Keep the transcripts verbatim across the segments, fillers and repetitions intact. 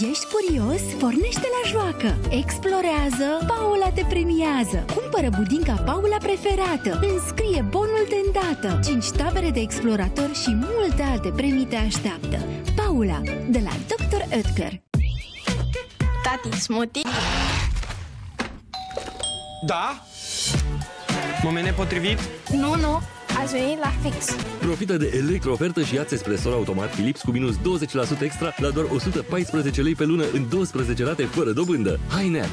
Ești curios? Pornește la joacă! Explorează! Paula te premiază! Cumpără budinca Paula preferată! Înscrie bonul de îndată! cinci tabere de explorator și multe alte premii te așteaptă! Paula, de la doctor Oetker. Tati, smoothie? Da? Moment nepotrivit? Nu, nu, ați venit la fix. Profită de electro-ofertă și ia-ți espresor automat Philips cu minus douăzeci la sută extra la doar o sută paisprezece lei pe lună în douăsprezece rate fără dobândă. Hai, Nea!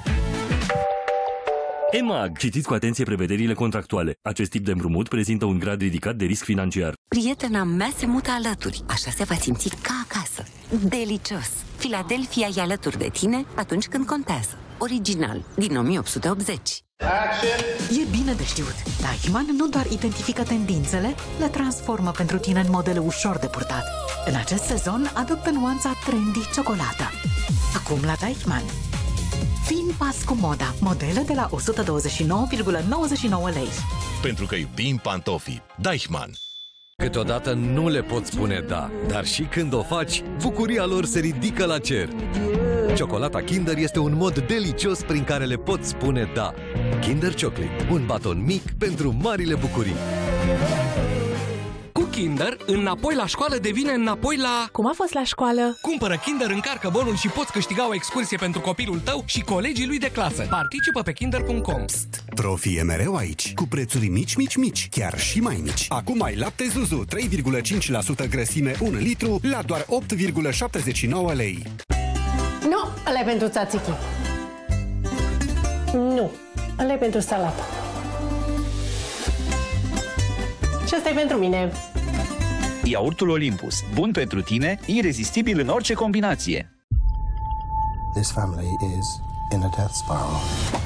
E M A G. Citiți cu atenție prevederile contractuale. Acest tip de împrumut prezintă un grad ridicat de risc financiar. Prietena mea se mută alături, așa se va simți ca acasă. Delicios! Philadelphia e alături de tine atunci când contează. Original, din o mie opt sute optzeci. E bine de știut. Deichmann nu doar identifică tendințele, le transformă pentru tine în modele ușor de purtat. În acest sezon adoptă nuanța trendy ciocolată. Acum la Deichmann. Fii în pas cu moda. Modele de la o sută douăzeci și nouă virgulă nouăzeci și nouă lei. Pentru că iubim pantofii. Deichmann. Câteodată nu le poți spune da, dar și când o faci, bucuria lor se ridică la cer. Ciocolata Kinder este un mod delicios prin care le poți spune da. Kinder Chocolate, un baton mic pentru marile bucurii. Cu Kinder, înapoi la școală devine înapoi la... Cum a fost la școală? Cumpără Kinder, încarcă bonul și poți câștiga o excursie pentru copilul tău și colegii lui de clasă. Participă pe kinder punct com. Psst! Profi e mereu aici, cu prețuri mici, mici, mici, chiar și mai mici. Acum ai lapte Zuzu, trei virgulă cinci la sută grăsime, un litru, la doar opt virgulă șaptezeci și nouă lei. Nu, ăla e pentru tzatziki. Nu, ăla e pentru salată. Și ăsta e pentru mine. Iaurtul Olympus. Bun pentru tine, irezistibil în orice combinație. This family is in a death spiral.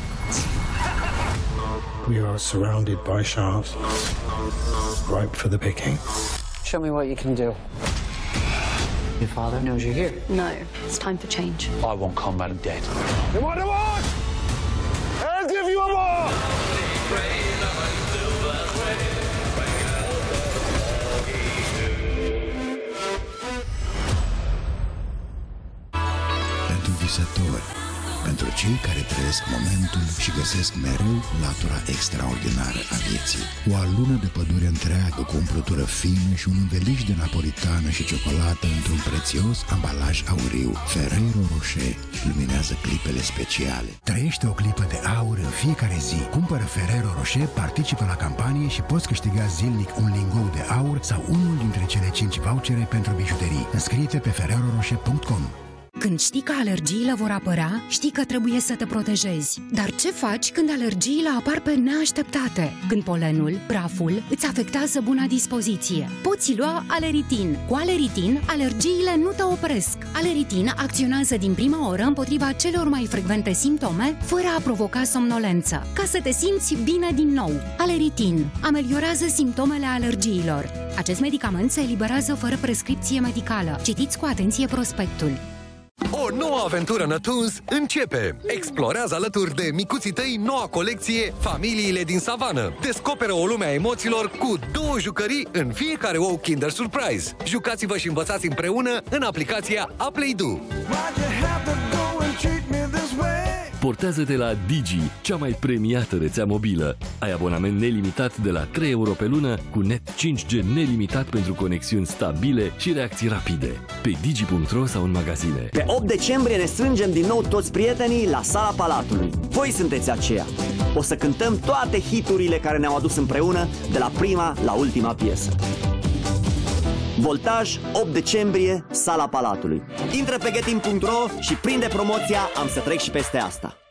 We are surrounded by sharks, ripe for the picking. Show me what you can do. Your father knows you're here. No, it's time for change. I want combat dead. You want a war? I'll give you a war! Pentru visători, pentru cei care trăiesc momentul și găsesc mereu latura extraordinară a vieții. O alună de pădure întreagă cu umplutură fină și un înveliș de napolitană și ciocolată într-un prețios ambalaj auriu. Ferrero Rocher luminează clipele speciale. Trăiește o clipă de aur în fiecare zi. Cumpără Ferrero Rocher, participă la campanie și poți câștiga zilnic un lingou de aur sau unul dintre cele cinci vouchere pentru bijuterii. Înscrie-te pe ferrero rocher punct com. Când știi că alergiile vor apărea, știi că trebuie să te protejezi. Dar ce faci când alergiile apar pe neașteptate? Când polenul, praful, îți afectează buna dispoziție? Poți lua Aleritin. Cu Aleritin, alergiile nu te opresc. Aleritin acționează din prima oră împotriva celor mai frecvente simptome, fără a provoca somnolență, ca să te simți bine din nou. Aleritin ameliorează simptomele alergiilor. Acest medicament se eliberează fără prescripție medicală. Citiți cu atenție prospectul. O nouă aventură Nătuns începe! Explorează alături de micuții tăi noua colecție Familiile din Savană. Descoperă o lume a emoțiilor cu două jucării în fiecare ou Kinder Surprise. Jucați-vă și învățați împreună în aplicația Aplaydu. Portează-te la Digi, cea mai premiată rețea mobilă. Ai abonament nelimitat de la trei euro pe lună cu net cinci G nelimitat pentru conexiuni stabile și reacții rapide. Pe digi punct ro sau în magazine. Pe opt decembrie ne strângem din nou toți prietenii la Sala Palatului. Voi sunteți aceia. O să cântăm toate hiturile care ne-au adus împreună, de la prima la ultima piesă. Voltaj, opt decembrie, Sala Palatului. Intră pe getim punct ro și prinde promoția Am să trec și peste asta.